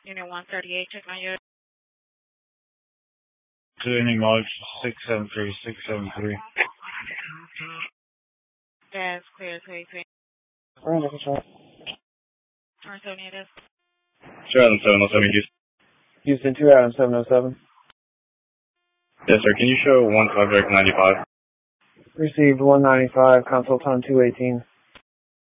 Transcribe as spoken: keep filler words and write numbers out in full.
Unit one thirty-eight, check on your... Cleaning March six seven three, six seven three. Gas clear, three three. We're under control. Turn seven it is. two Adam seven oh seven, Houston. Houston, two Adam seven oh seven. Yes, sir. Can you show one subject ninety-five? Received one ninety-five, console time two eighteen.